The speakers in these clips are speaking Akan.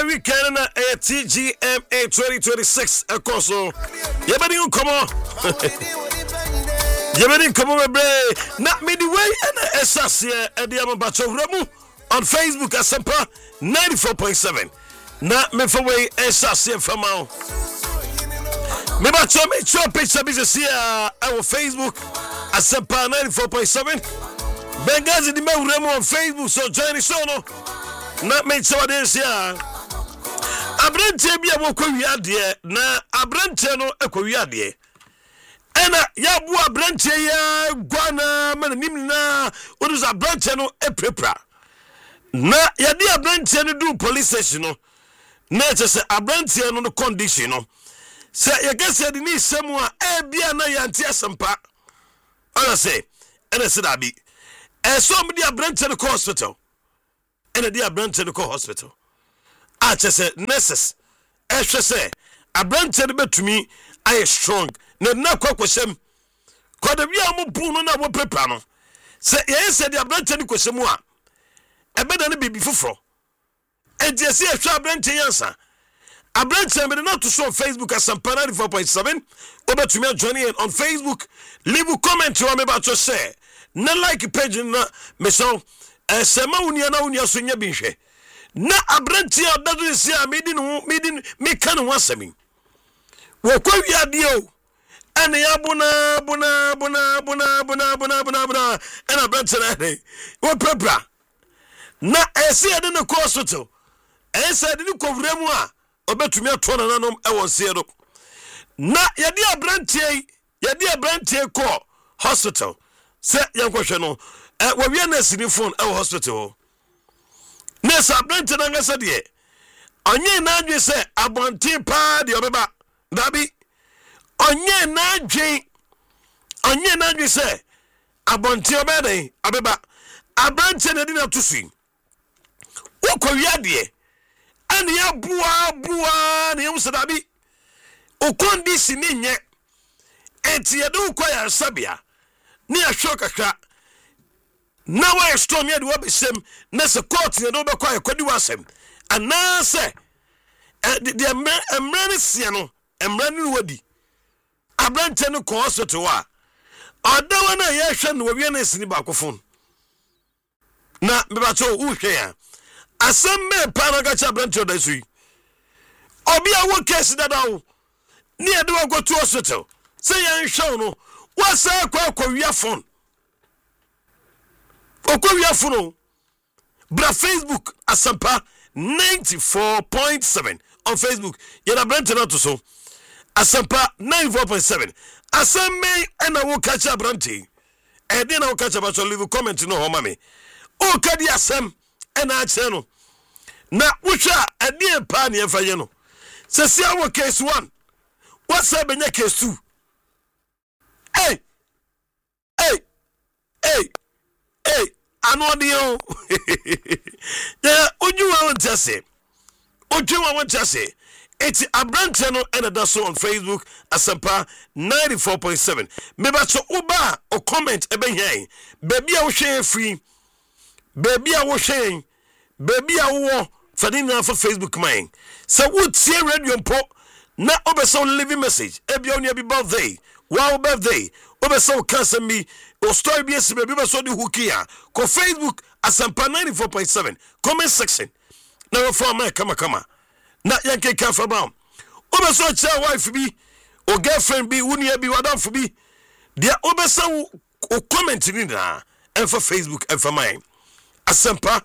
weekend na TGMA 2026 ekoso. Yebeni nkomo. Yebeni nkomo bebre. Na midway na esase e dia mabacho wramu on Facebook Asempa 94.7. Na mefaway esase famao. Me bacho me show picture business here on Facebook Asempa 94.7. Bengazi di mewremu on Facebook so join the show no. Na me show this here. Abrante bia wo kwawiade na abrante no ekwawiade. Ena ya bu abrante ya gwana manim na odus abrante no eprepra. Na ya di abrante no do police station no. Na se abrante no condition no. Se ya gese di ni semu a bia na ya ntia sempa. Ona se ena se dabi. So me di abrante no hospital. Ena di abrante no hospital. Chese nurses ehwe se abrante no betumi aye strong na kwakwosem koda bia mo bu no na wo pepa no se ye se di abrante no kwosem a ebeda no bibi foforo enti se ehwe abrante yansa abrante me no to show Facebook Asempa 94.7 obetumi join in on Facebook leave a comment to me about to say na like page na me so sema unia na unia so nya bi hwe na abrante adado si a medin me kan ho asemi wo kwawiade o ene ya bona ena abrante na dey wo pepra na ese ade no hospital ese ade no kowremu a obetumi ato na nanom e won se do na yade abrante ko hospital se yankohwe no wo wi na sini phone e hospital Nessa Brent na ngasa de onye na adwe se abontin pa de obeba dabi onye na adwe se abontin obeda abeba abrante na di na tusi wokowia de ani ya bua na yem se dabi okondi sini nye enti ye do kwaya sabia ni ahwo kakra na wa storm ya de wobesem na se court ne do be kwa kwadi wasem ana se de emrani sie no emrani wadi abrante no ko hospital wa odawa na ye hwe no wie na sini ba kofon na me ba cho u hwe ya asem me pa na ga cha abrante da sui obi a wo case dadawo ni e de wo go to hospital se ye hwe no wasa kwa wia phone Okwia funo bra Facebook Asempa 94.7 on Facebook yena brand na to so Asempa 94.7 asemme ena wo catch brandi e dey na wo catch about leave comment no ho mame o kadi asem ena ache no na wuhwa e dey pa na efa ye no se sia wo case 1 what's up benya case 2 hey anodio ya ojuwa won tase it's abrante no and that's on Facebook Asempa 94.7 me ba so uba o comment ebe hia baby a wo hwe free baby a wo hwe baby a wo fadina for Facebook mine so wo tie radio mpo na obeso living message ebi oni abi birthday wow birthday obeso cancer me o story bi esi baby obeso di hukia ko Facebook Asempa 94.7 comment section na wo for my kama na yanke ka fa ba obeso cha wife bi o girlfriend bi wunia bi wadamfo bi dia obeso o comment ni na en for Facebook en for mine Asempa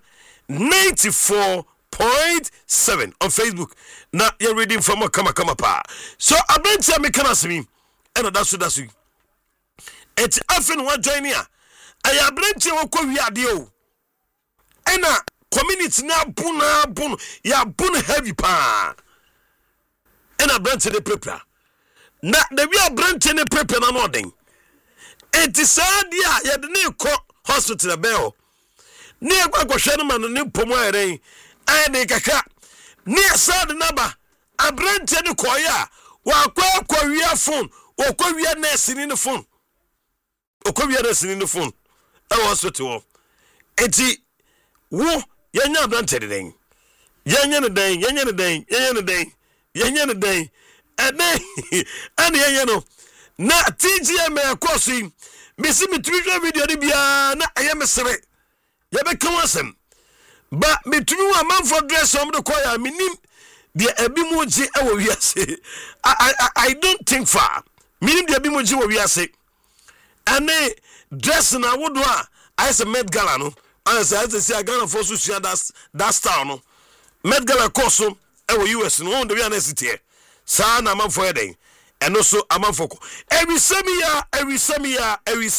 94.7 on Facebook na you reading from kama pa so abentia me kana semi and that's it's often one join here I abentia wo kwa wiade o ena community na bunu ya bunu heavy pa ena abentia de prepare na the we abentia ne prepare na no den enti sadia ya de ne ko hospital bell ni agwagwohwe no ma no ne pomo eren ane kaka ni sad naba abrante ne koya wa kwa wia phone o kwa wia nurse ni phone o kwa wia nurse ni phone e hospital enti wo yanya abrante den Yanya the day, yanya the day, yanya the day, yanya the day, and then, and yano. Na TGM me akosi mesi me Twitter video ni bia na ayeme sere ye be kansem ba me tumi wa man for dress om de koya minim de abi mu ji e wo wiase I don't think far minim de abi mu ji wo wiase ane dress na wodo a I say Met Gala no I say Ghana for so sia that style no Met Gala course e wo US no on de wi anesity sa na man for eden and also amafoko every semia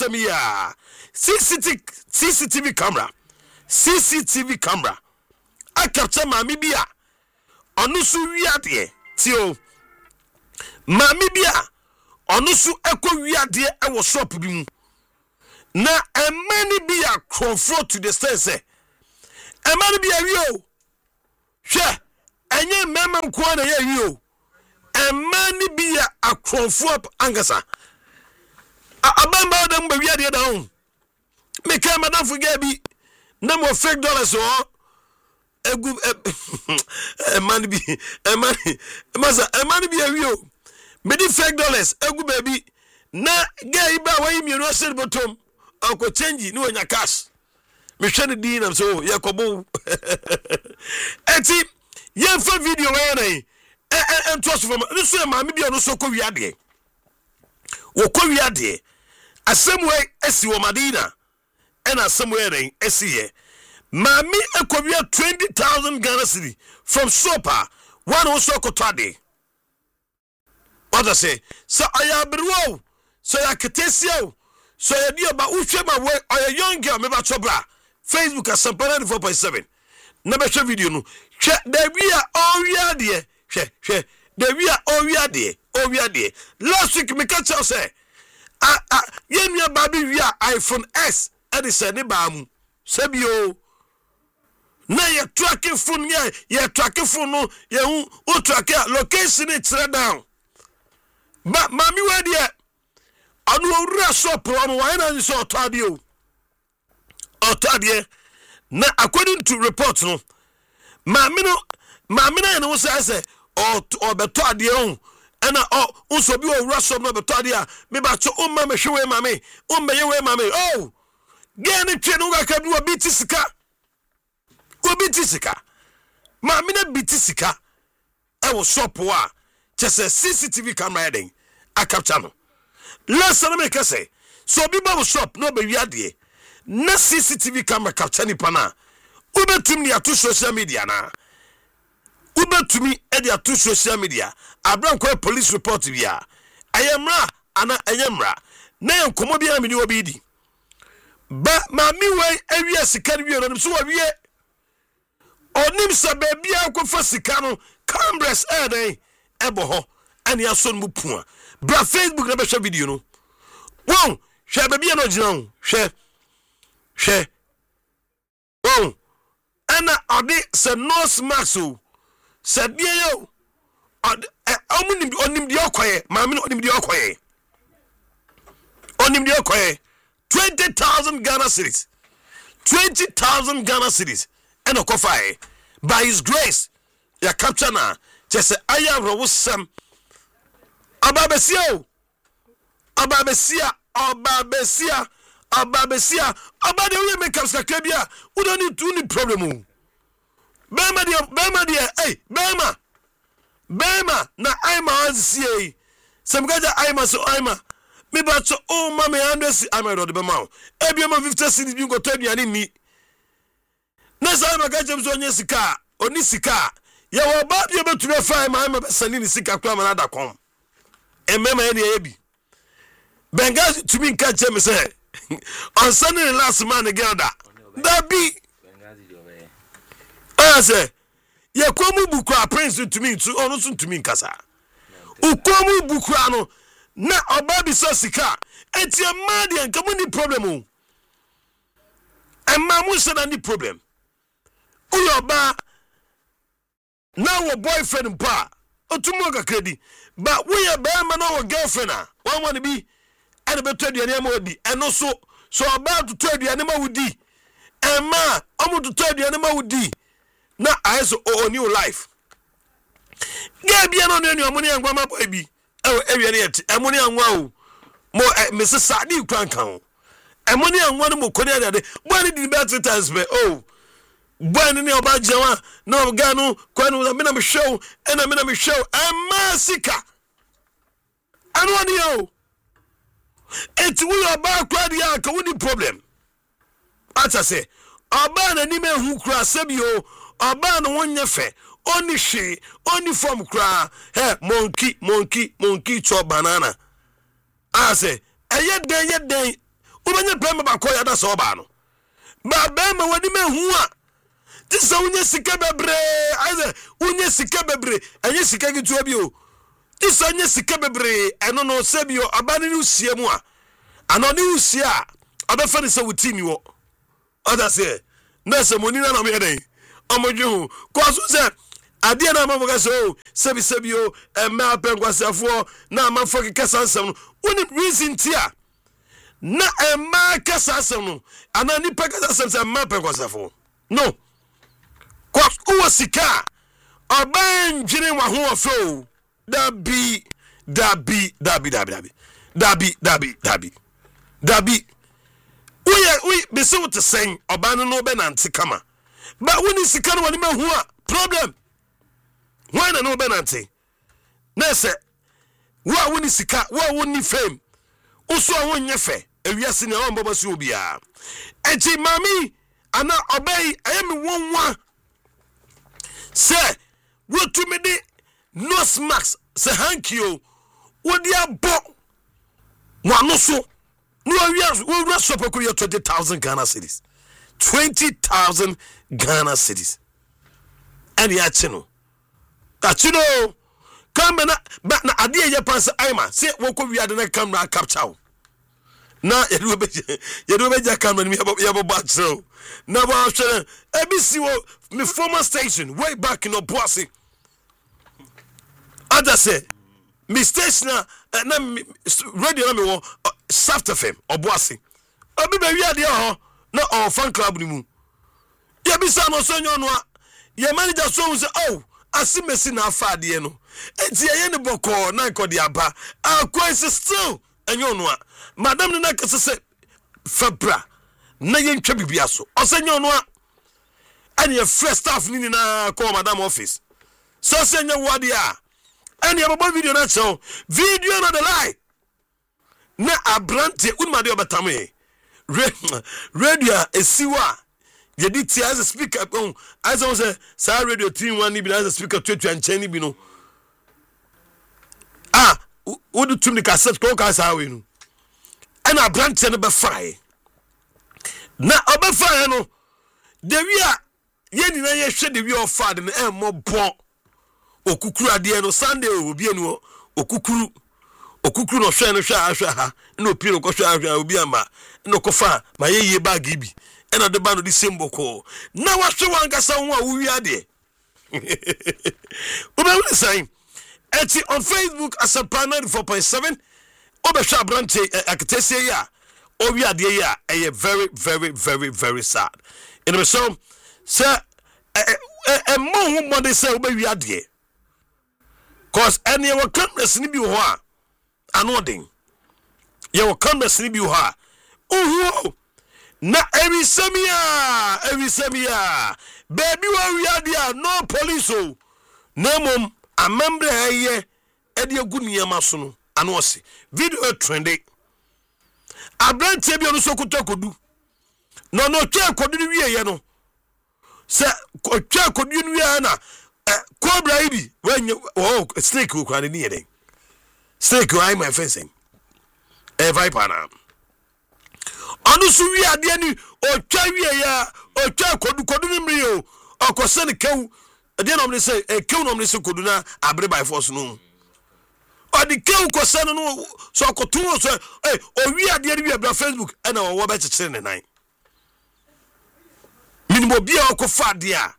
CCTV camera I capture mami bia onusu wiade tio mami bia onusu ekọ wiade e wo shop bi mu na emani bia confront to the sense emani bia wi o hwe enye mema nko na ye wi o emani bia akrofo angasa abamba dem ba wiade da ho me ka madam fuga bi na mo fake dollars o egu emani bi emani bi awi o me di fake dollars egu baby na gay ba wa yimi no sel bottom anko change ni onya cash me hwe ne din am so yakobo eti ye fa video we na and trust from this way mama bia no so ko wiade wo ko wiade asemwe esi wo madina and asemwe ren esiye mami ekobia 20,000 Ghana cedi from sopa one also ko tade what I say so ayabrewo so yaketesia so yadia ba uhwe ma we oya young girl me ba chobra Facebook Asempa 94.7 na be hwe video no hwe da bia o wiade hwe the we are owiade last week me catch us say yemia baby we are iPhone S e dey say ne ba mu sebio na ye tracking phone ye tracking phone no ye hu track location it down but mami we dey anu owura shop on why na so otade na according to reports no mami na no say or beto ade on ena unso bi o wura no beto ade a me ba cho umma me hwe mame umma ye we mame oh ge ne twe no ga bi obi tisika mame na bitisika e wo shop wa chese CCTV camera den a capture no last na me ka say so bi ba shop no be wiade na CCTV camera capture ni pana ubetum ni ato social media na ubetumi edi atu social media abran kwa police report bia ayemra ana ayemra na enkomo bia meni obi di ba mami we awie sika wi no so wawie onim sa ba bia kofa sika no cameras eden ebo ho ani aso mu pua bra Facebook na be hwe video no won hwe ba bia no gina hwe won ana odi se nose mask said yo onim di okoye mami onim di okoye 20,000 Ghana cedis 20,000 Ghana cedis and okofae by his grace ya capture na just aya ro sam ababesia abade we make up sakabia we don't need to problem Bema dia hey Bema na aima azie semgaja aima so aima me ba cho o ma me andesi aima do de bema e bi ma 50 cedis bi ngoto aduane ni na sa aima ga jem so onye sika oni sika ye wo ba bi betube fa aima be sani ni sika kwa ma na da kom e mema ye ye bi benga to me ka jem say on Sunday last man girl that be say ye komu bukura prince to me to onu sun to me nkasa ukomu bukura no na oba bi so sika enti amadi an kamu ni problem o emma mu se na ni problem uyo ba na wo boyfriend pa otumo ka kredi ba wo ye ba ma na wo girlfriend a one want bi ene beto aduane ma odi eno so oba to aduane ma wodi emma omo to aduane ma wodi na aiso o new life ge bia no ne amoni angwa ma boy bi ewe ne yet amoni angwa o mo Mrs. Sadi kwankan amoni angwa no mo koni ade boy di better times be oh boy ne oba jewa na oga no kwanu me na me show ena me na me show amasika anu ani yo eti we oba kwadi ya ka woni problem ata say oba na ni me hu kura sebio oba no wonye fe oni hwe oni form kura he monkey chop banana ase eye den ubanye pema ba koya da so oba no ba be ma wadi me hu a tisa unye sika bebre ase unye sika bebre enye sika gitu abi o tisa unye sika bebre eno no sebio oba ni usie mu a ano ni usie a obefa ni se wutimi wo oda say nese moni na me den omoju ko so say ade na mamoga so sebi o ma penkwasafo na amafo kekasansam no woni reason tia na ma kasansam no ana ni pekasansam say ma penkwasafo no ko uwa sika oban jine wa ho ofo dabi we be so to sing oban no be nanti kama but when sika no wani ma hu a problem why na no be nanti na se wa woni sika wa woni fame uso a wonye fe ewiase ne on baba so obia enti mami ana obey ayemi wonwa se wotumi de nose mask se hankio wodi abo wano so no we rest up for 20,000 Ghana cedis 20,000 Ghana cedis and ya chino come na but na ade ye pansa aima say woko wi ade na camera capture na yedo be camera mi yabo batro na ba hwere abisi wo me former station way back in Obuasi other say me station na radio na me wo Soft FM Obuasi obi be wi ade ho na on fan club ni mu ye bisa no so nyo no ye manager so say oh asimesi na afade no enti ye ne boko na nkodi aba akwansi still enyo no madam ne na kase se fabra na ye ntwa bibia so osenyo no ani ye fresh staff ni na call madam office so senyo wade a ani ye bobo video na show video na the lie na abrante unmade obetame radio esiwa yedi ti as a speaker as I say sa radio 3-1 ni bi as a speaker 22 anchen ni bi no would tum the cassette ko ka sa we no and abrante no be fry na obefry no de wi a ye ni na ye hwe de wi of fad no e mo bon okukuru ade no Sunday obi enu okukuru no hwe no hwe ha na opi no ko hwe obi ama no ko fa ma ye bag bi e na de ba no di symbol ko na wa hwe wan kasa ho a wo wi ade we say eti on Facebook as a panel 4.7 obesha branche akitese ya o wi ade ya e very very very very sad in the so say mo hu mo de say oba wi ade cause any we cameras ni bi ho a anodin ye we cameras ni bi ho a ohu na every semia baby wa wi ade a no police o na mom amembre aye ede agu niyama so no ano ose video trending abrante bi ono sokuta kodu no twa kodu ni wiye no se twa kodu ni wiye na cobra ibi when snake ko kwani ni yeden snake I my fencing viper na onu su wi ade ni o twa wiye ya o twa kodu ni mri o okose ne kew ade no me say kew no me say kodu na abre by force no o di kew ko se no so kotu so o wi ade ni wi abra Facebook e na wo be chechire ne nan minimo bia o ko fa de a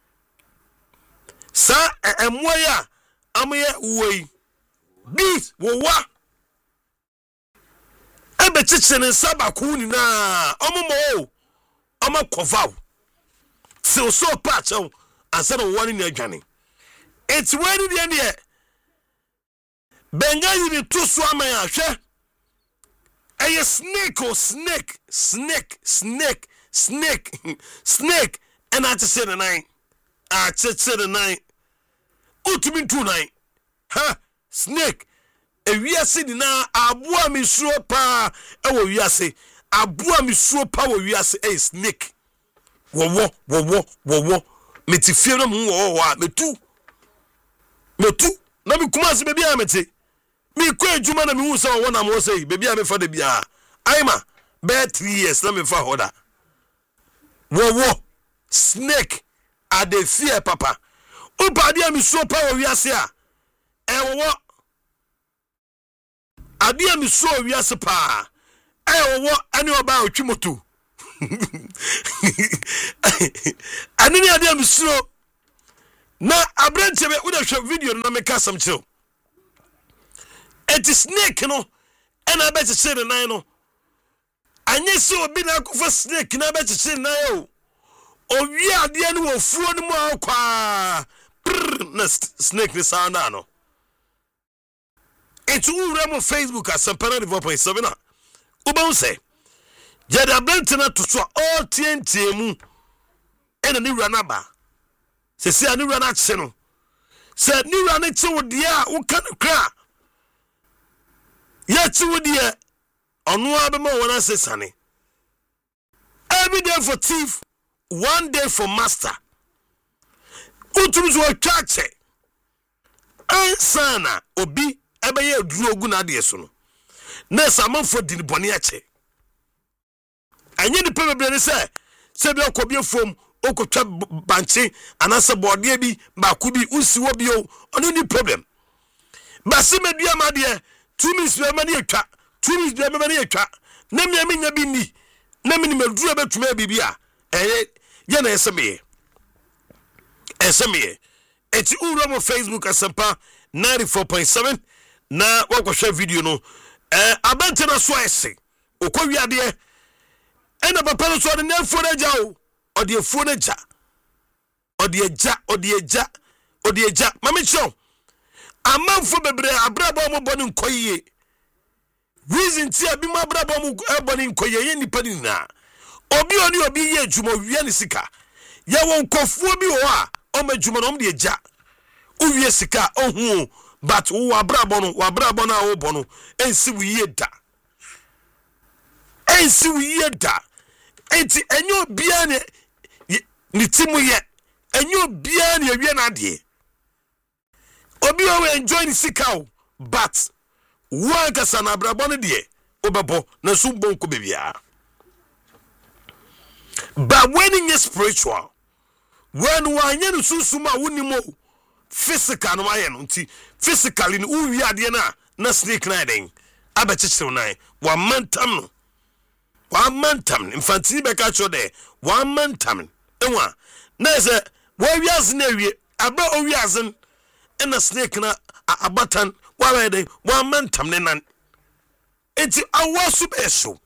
sa emoya amaye woi bis wo wa ebe chechire saba ku ni na omomo o omakova se so patch asa no one ni adwane it's when the end bengazi ni to so amaya hwe a snake or snake and I just said the night ultimate 29 ha snake e wiase di na aboa mi suo pa e wo wiase aboa mi suo pa wo wiase e snake wo metifie no mu wo wa metu na mi kuma se bebi a meti mi ko adwuma na mi hu se wo na mo sei bebi a me fa de bia aima be 3 years na me fa hoda wo snake a de fear papa upa dia mi suo pa wo wiase a e wo adia mi so wiase pa wo ani oba otwimoto anini adia mi so na abrante be uda hwe video na me ka sam chiro it is snake no ena be che ne nan no anye se obi na akofo snake na be che ne nan o wi adia no wo fuo no mu akwa na snake ni sound no. It's all Facebook as some penalty 4.7. Uba say, Jada Bentana to so all TNT mu and a new ranaba. Say a new ranat seno. Said new ranit so dear, who can cry. Yet so dear on Wabamo when I say sunny. Every day for thief, one day for master. Utums were church. Ansana obi. Ebe ye duru ogu na de so no na samanfo di bone ache anye ni pebebre ne se bi okobie fom okotwa banche anase bode bi ba ku bi usi wo bi o ono ni problem ba se medua ma de 2 minutes be ma ne atwa 2 minutes be ma ne atwa na me nya bi ni na me ni meduru betuma bibia ye na eseme eti uro mo Facebook asempa 94.7 na wakwa video no abante na so ese okwa ade ena papa no so de na fo na ja o ode fo na ja ode ja mama cho amanfo bebre abrabo mo boni nkoyie reason ti abi mo abrabo mo boni nkoyie ye nipa ni na obi ye adwuma wie ne sika ye won kofuo bi ho a o ma adwuma no de ja o wie sika ohu but wo abrabo na wo bono ensi wiye da enti enyo bia ne timu ye enyo bia ne awie na de obi o enjoy the sikao but wo kasa na abrabo no de obebo na so bonko bebia but when is spiritual when wanye no susuma wonimo physical no aye no nti physically no uwi ade na snake na den abechichiru na wa mantam infantini beka cho de wa mantam enwa na se wa wiase na wie aba o wiase na snake na abatan wa we den wa mantam ne nan enti awasu beso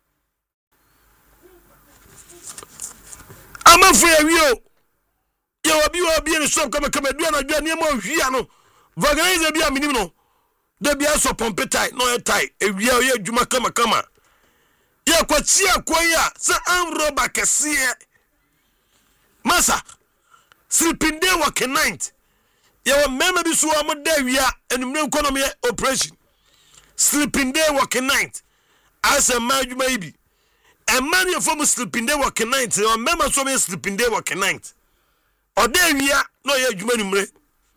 amafu ewio ye obi ni shop kama dua na dua niam ohia no organize bia minim no de bia so pompe tai no e tai ewia ye adwuma kama ye kwachi akoya se amroba kese masa sleeping day work night ye wa mema bi so am da wia enumre economy operation sleeping day work night as a madwuma ibi a man you from sleeping day work night ye wa mema so be sleeping day work night odewia no ye adwuma numre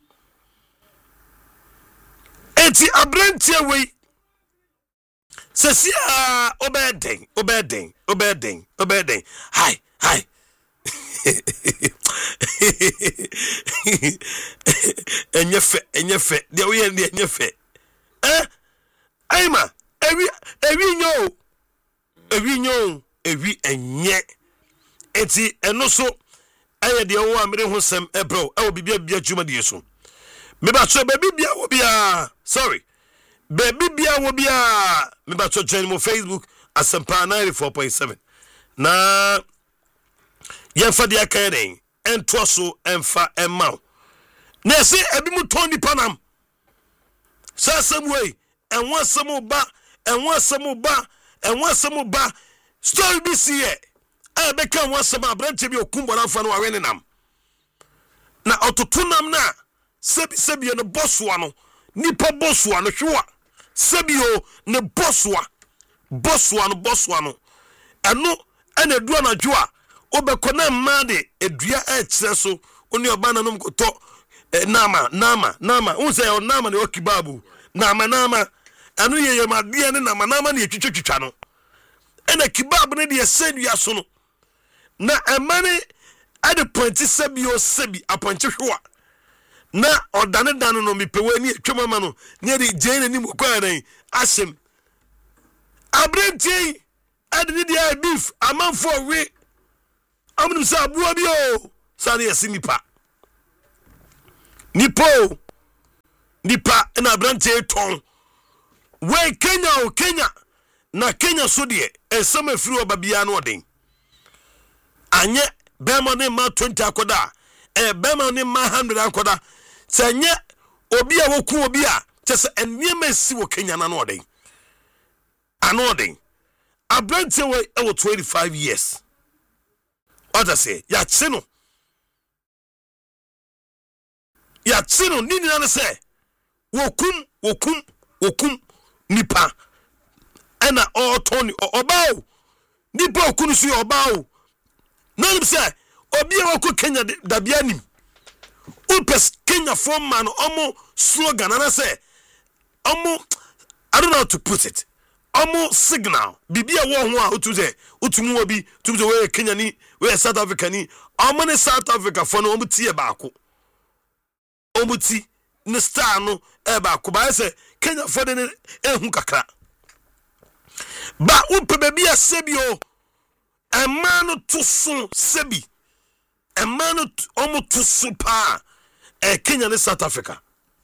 eti abrantie we sesia obeden hi enyefe de we ye enyefe aima ewi enye eti eno so aye de wo amere ho sem ebro e wo bibia adwuma de yeso me ba so baby bia wo bia sorry baby bia wo bia me ba so join mo Facebook asempa 94.7 na ye fa dia kaden entoso emfa emma na se ebi mu ton nipa nam sasem wey enwa asem ba story bi see e be kan wasem abrante bi okumbo na fa no awe ne nam na ototo nam na sebi no bosswa no nipa bosswa no hwewa sebio ne bosswa no eno ena dua na dwo a obekona mma de edua e kire so oni oba na nom to nama unse o nama ne okibabu nama anu ye made ne nama ne etwetwetwa no ena kibabu ne de sedua so no na emane ade pointi sebi aponche hwa na odane dan no mepewe ni etwemama no ne de jene ni mokwaran asem abrenti ade ni dia beef amanfo we amnum sa abuo bi o sa ne yesinipa nipa na abrenti ton we Kenya na Kenya so de esama firi obabia no odin anye bema ne ma 20 akoda bema ne ma 100 akoda sanye obi a woku obi a chese enniema si wo Kenya na no odin anodin abrante we e wo 25 years oda say ya chino nini na say wokum nipa ena otoni obawo nipa okunu su obawo nanim say obi a woku Kenya dabianim upes Kenya form man omo slogan na say omo I don't know how to put it omo signal bibia wo ho a otu say otumu obi tum say we Kenya ni we South Africa ni omo ne South Africa for no omo tie baako omo ti ne star no e baako ba say Kenya for de ehu kakra ba upe bebi a sebio emanu tusun sebi emanu omo tusun pa Kenya ne South Africa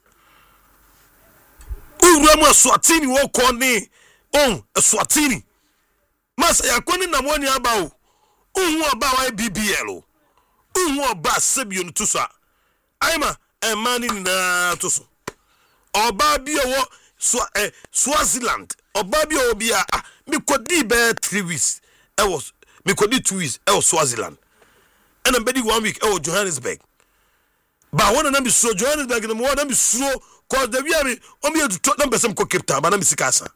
uramu Eswatini wo koni Eswatini masa yakoni na mwoni abawo uhu oba wa BBL uhu oba sebio ntusa aima emani na tusun oba bi wo Swaziland oba bi obi a mi kodi be 3 weeks mi kodi 2 weeks Swaziland and I'm bedi 1 week Johannesburg ba wona na mi so Johannesburg na mo na mi so cause the we am o mi to na besem ko Cape Town ba na mi sikasa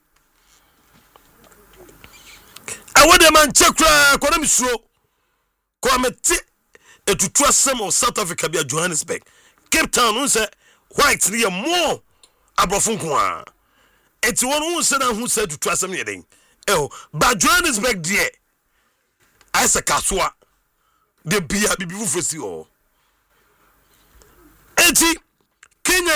I want them man check ko na mi so ko amete etutu asem of South Africa bi Johannesburg Cape Town un say white ni more abrofun ko a eti won un say na hu say tutu asem ye den ba Johannesburg die I say kaswa de bia bibi fufusi o eti Kenya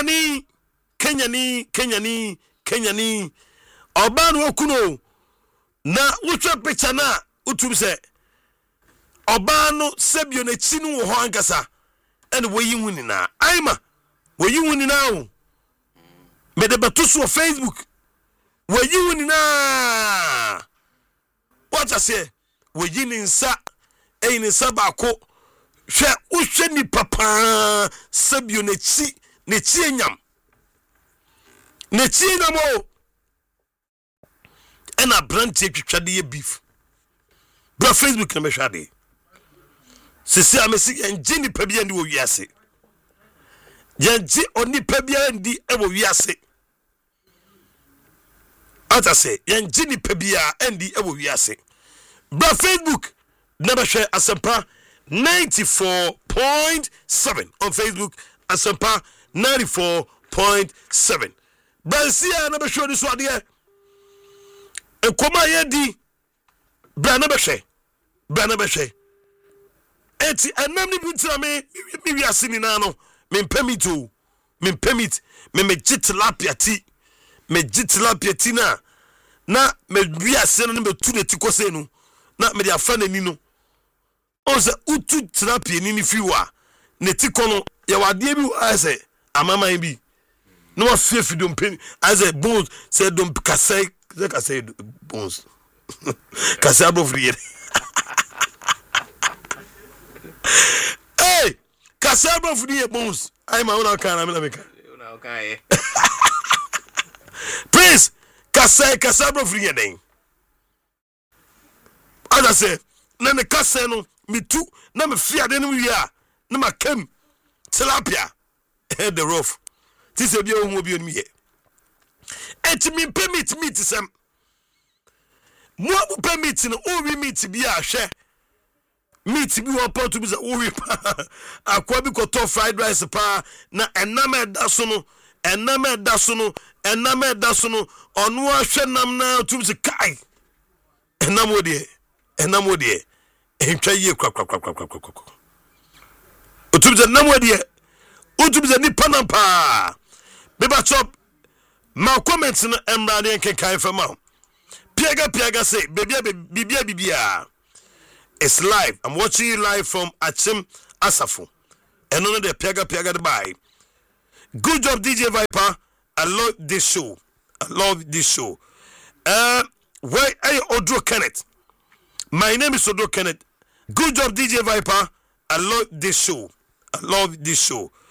ni obanu okuno na wotwa picture na utum se obanu sebio na chinu wo ho ankasa ene woyi huni na aima woyi huni na o me de batuso Facebook woyi huni na what I say woyi ni nsa ni sabako hwe uhwe ni papa sebio na chi enyam o ena brand twitwade ye beef bro Facebook na mehwade sisi amesi engine pa bia ndi wo wiase yenji oni pa bia ndi e wo wiase ata se yenji ni pa bia ndi e wo wiase bro Facebook na mehwe Asempa 94.7 on Facebook Asempa 94.7 Bansia na mehwe ni so ade Nkoma yedi bra na behwe eti anam ni bintra me wiase ni na no me pemit me gitlapia ti na me wiase no me tu ne ti kose no na me dia fa na ni no onse utu tilapia ni fiwa ne ti kono ya wade bi ase amama bi no wa fie dom pen ase bones say dom kasai bones kasai abofriye hey Kasaba for the bones. I'm a America. Please, Kasaba for your name. As I say, Name Casano, me too, Name fear than we are. Nama kem tilapia head the rough. This is your home be me. Et me permit me to some more permit in all we meet to be a share. Meat to be one pot to be a worry a quabico to fried rice pa na ename dasono ename dasono on one shenam now to the kai enamodie and try ye crack. Utubza namwedie utubza ni panampa beba chop ma comments no emrade en kenkan fama piaga say bibia it's live. I'm watching you live from Achim Asafo and on the piaga the buy. Good job DJ Viper. I love this show where are you Odro Kenneth? My name is Odro Kenneth. Good job DJ Viper. I love this show.